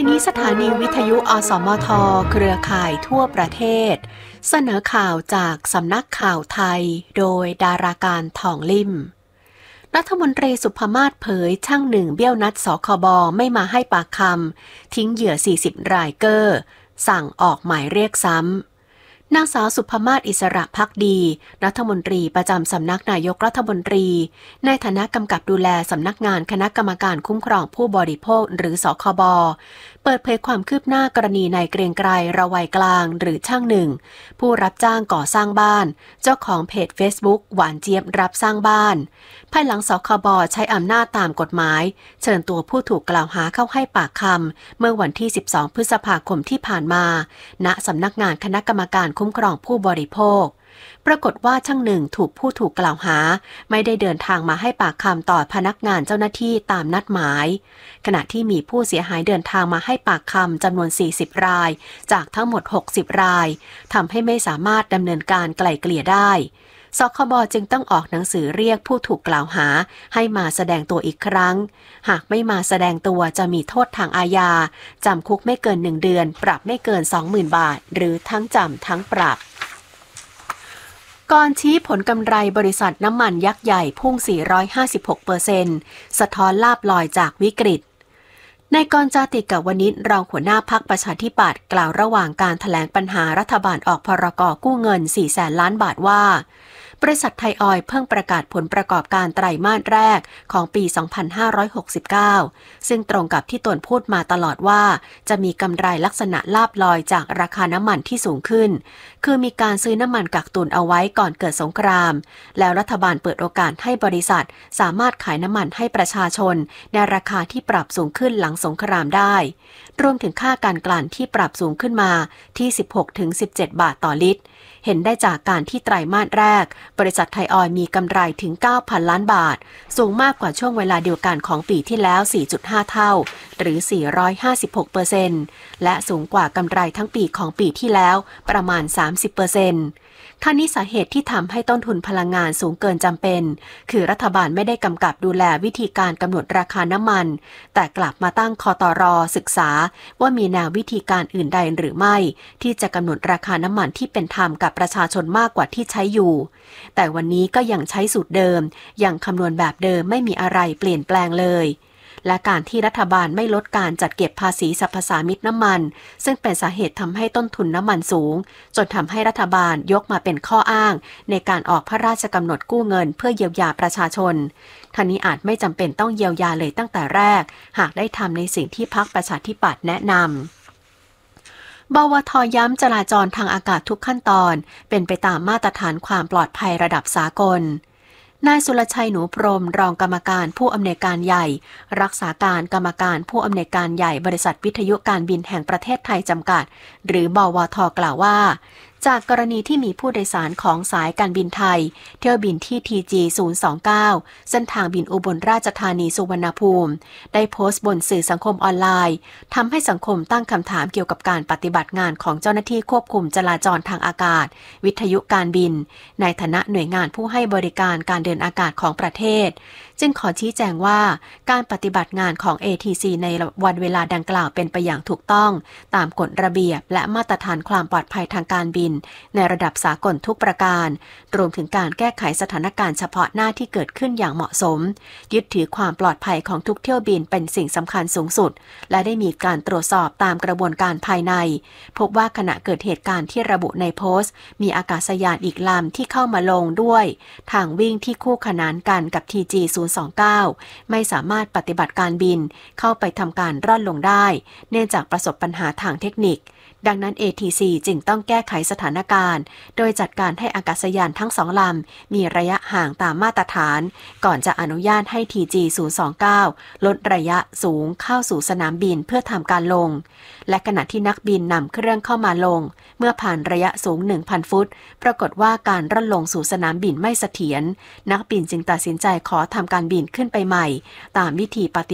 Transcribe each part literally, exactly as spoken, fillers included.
นี้สถานีวิทยุอสมทเครือข่ายทั่วประเทศเสนอข่าวจากสำนักข่าวไทยโดยดาราการทองลิ่มรัฐมนตรีสุภมาศเผยช่างหนึ่งเบี้ยวนัดสคบไม่มาให้ปากคำทิ้งเหยื่อสี่สิบรายเกอร์สั่งออกหมายเรียกซ้ำนางสาวสุภมาศอิสระภักดีรัฐมนตรีประจำสำนักนายกรัฐมนตรีในฐานะกำกับดูแลสำนักงานคณะกรรมการคุ้มครองผู้บริโภคหรือสคบเปิดเผยความคืบหน้ากรณีนายเกรียงไกรระไวยกลางหรือช่างหนึ่งผู้รับจ้างก่อสร้างบ้านเจ้าของเพจ Facebook หวานเจี๊ยบรับสร้างบ้านภายหลังสคบใช้อำนาจตามกฎหมายเชิญตัวผู้ถูกกล่าวหาเข้าให้ปากคำเมื่อวันที่สิบสองพฤษภาคมที่ผ่านมาณสำนักงานคณะกรรมการคุ้มครองผู้บริโภคปรากฏว่าช่างหนึ่งถูกผู้ถูกกล่าวหาไม่ได้เดินทางมาให้ปากคำต่อพนักงานเจ้าหน้าที่ตามนัดหมายขณะที่มีผู้เสียหายเดินทางมาให้ปากคำจำนวนสี่สิบรายจากทั้งหมดหกสิบรายทำให้ไม่สามารถดำเนินการไกล่เกลี่ยได้สคบจึงต้องออกหนังสือเรียกผู้ถูกกล่าวหาให้มาแสดงตัวอีกครั้งหากไม่มาแสดงตัวจะมีโทษทางอาญาจำคุกไม่เกินหนึ่งเดือนปรับไม่เกิน สองหมื่น บาทหรือทั้งจำทั้งปรับก่อนชี้ผลกำไรบริษัทน้ำมันยักษ์ใหญ่พุ่ง สี่ร้อยห้าสิบหกเปอร์เซ็นต์ สะท้อนลาภลอยจากวิกฤตนายกรณ์ จาติกวณิชรองหัวหน้าพรรคประชาธิปัตย์กล่าวระหว่างการแถลงปัญหารัฐบาลออกพรก.กู้เงิน สี่แสน ล้านบาทว่าบริษัทไทยออยล์เพิ่งประกาศผลประกอบการไตรมาสแรกของปี สองพันห้าร้อยหกสิบเก้า ซึ่งตรงกับที่ตนพูดมาตลอดว่าจะมีกำไรลักษณะลาภลอยจากราคาน้ำมันที่สูงขึ้นคือมีการซื้อน้ำมันกักตุนเอาไว้ก่อนเกิดสงครามแล้วรัฐบาลเปิดโอกาสให้บริษัทสามารถขายน้ำมันให้ประชาชนในราคาที่ปรับสูงขึ้นหลังสงครามได้รวมถึงค่าการกลั่นที่ปรับสูงขึ้นมาที่ สิบหกถึงสิบเจ็ด บาทต่อลิตรเห็นได้จากการที่ไตรมาสแรกบริษัทไทยออยล์มีกำไรถึง เก้าพัน ล้านบาทสูงมากกว่าช่วงเวลาเดียวกันของปีที่แล้ว สี่จุดห้า เท่าหรือ สี่ร้อยห้าสิบหกเปอร์เซ็นต์ และสูงกว่ากำไรทั้งปีของปีที่แล้วประมาณ สามสิบเปอร์เซ็นต์ทั้งนี้สาเหตุที่ทำให้ต้นทุนพลังงานสูงเกินจำเป็นคือรัฐบาลไม่ได้กำกับดูแลวิธีการกำหนดราคาน้ำมันแต่กลับมาตั้งคตร.ศึกษาว่ามีแนววิธีการอื่นใดหรือไม่ที่จะกำหนดราคาน้ำมันที่เป็นธรรมกับประชาชนมากกว่าที่ใช้อยู่แต่วันนี้ก็ยังใช้สูตรเดิมยังคำนวณแบบเดิมไม่มีอะไรเปลี่ยนแปลงเลยและการที่รัฐบาลไม่ลดการจัดเก็บภาษีสรรพสามิตน้ำมันซึ่งเป็นสาเหตุทำให้ต้นทุนน้ำมันสูงจนทำให้รัฐบาลยกมาเป็นข้ออ้างในการออกพระราชกำหนดกู้เงินเพื่อเยียวยาประชาชนทั้งนี้อาจไม่จำเป็นต้องเยียวยาเลยตั้งแต่แรกหากได้ทำในสิ่งที่พรรคประชาธิปัตย์แนะนำบวท.ย้ำจราจรทางอากาศทุกขั้นตอนเป็นไปตามมาตรฐานความปลอดภัยระดับสากลนายสุรชัยหนูพรหมรองกรรมการผู้อำนวยการใหญ่รักษาการกรรมการผู้อำนวยการใหญ่บริษัทวิทยุการบินแห่งประเทศไทยจำกัดหรือบวท.กล่าวว่าจากกรณีที่มีผู้โดยสารของสายการบินไทยเที่ยวบินที่ ที จี ศูนย์ สองเก้า เส้นทางบินอุบลราชธานีสุวรรณภูมิได้โพสต์บนสื่อสังคมออนไลน์ทำให้สังคมตั้งคำถามเกี่ยวกับการปฏิบัติงานของเจ้าหน้าที่ควบคุมจราจรทางอากาศวิทยุการบินในฐานะหน่วยงานผู้ให้บริการการเดินอากาศของประเทศจึงขอชี้แจงว่าการปฏิบัติงานของ เอ ที ซี ในวันเวลาดังกล่าวเป็นไปอย่างถูกต้องตามกฎระเบียบและมาตรฐานความปลอดภัยทางการบินในระดับสากลทุกประการรวมถึงการแก้ไขสถานการณ์เฉพาะหน้าที่เกิดขึ้นอย่างเหมาะสมยึดถือความปลอดภัยของทุกเที่ยวบินเป็นสิ่งสำคัญสูงสุดและได้มีการตรวจสอบตามกระบวนการภายในพบว่าขณะเกิดเหตุการณ์ที่ระบุในโพสต์มีอากาศยานอีกลำที่เข้ามาลงด้วยทางวิ่งที่คู่ขนานกันกับ ที จี ศูนย์ สองเก้า ไม่สามารถปฏิบัติการบินเข้าไปทำการร่อนลงได้เนื่องจากประสบปัญหาทางเทคนิคดังนั้น เอ ที ซี จึงต้องแก้ไขสถานการณ์โดยจัดการให้อากาศยานทั้งสองลำมีระยะห่างตามมาตรฐานก่อนจะอนุญาตให้ ที จี ศูนย์ สองเก้า ลดระยะสูงเข้าสู่สนามบินเพื่อทำการลงและขณะที่นักบินนำเครื่องเข้ามาลงเมื่อผ่านระยะสูง หนึ่งพัน ฟุตปรากฏว่าการร่อนลงสู่สนามบินไม่เสถียรนักบินจึงตัดสินใจขอทำการบินขึ้นไปใหม่ตามวิธีปฏิบัติ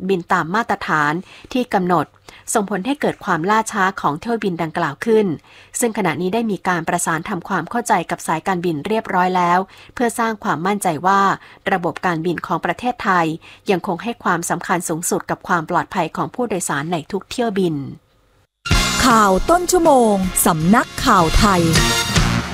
บินตามมาตรฐานที่กำหนดส่งผลให้เกิดความล่าช้าของเที่ยวบินดังกล่าวขึ้นซึ่งขณะนี้ได้มีการประสานทำความเข้าใจกับสายการบินเรียบร้อยแล้วเพื่อสร้างความมั่นใจว่าระบบการบินของประเทศไทยยังคงให้ความสำคัญสูงสุดกับความปลอดภัยของผู้โดยสารในทุกเที่ยวบินข่าวต้นชั่วโมงสำนักข่าวไทย